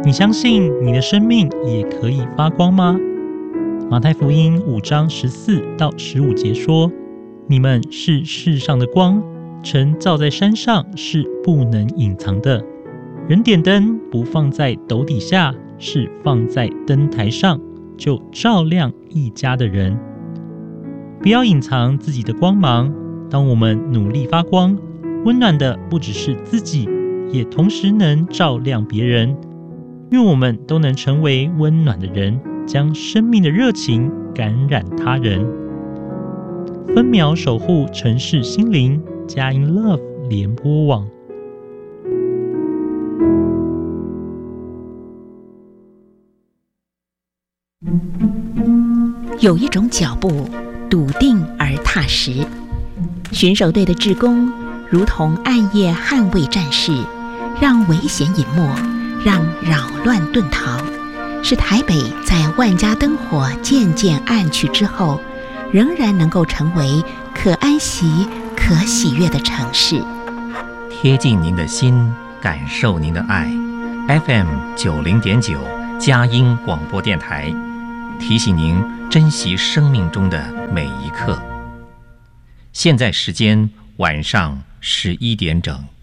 你相信你的生命也可以发光吗？马太福音5章14到15节说：你们是世上的光，城造在山上是不能隐藏的。人点灯不放在斗底下，是放在灯台上，就照亮一家的人。不要隐藏自己的光芒，当我们努力发光，温暖的不只是自己，也同时能照亮别人。愿我们都能成为温暖的人，将生命的热情感染他人。分秒守护城市心灵，佳音 Love 联播网。 有一种脚步笃定而踏实，巡守队的志工如同暗夜捍卫战士，让危险隐没，让扰乱遁逃，使台北在万家灯火渐渐暗去之后，仍然能够成为可安息、可喜悦的城市。 贴近您的心，感受您的爱。FM 90.9佳音广播电台，提醒您珍惜生命中的每一刻。现在时间晚上11点整。